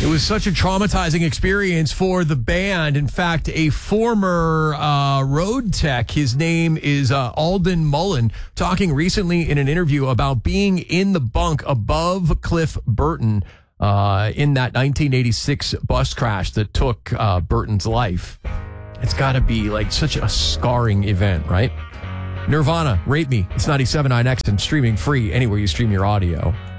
It was such a traumatizing experience for the band. In fact, a former road tech, his name is Alden Mullen, talking recently in an interview about being in the bunk above Cliff Burton in that 1986 bus crash that took Burton's life. It's got to be like such a scarring event, right? Nirvana, Rape Me. It's 97.9X and streaming free anywhere you stream your audio.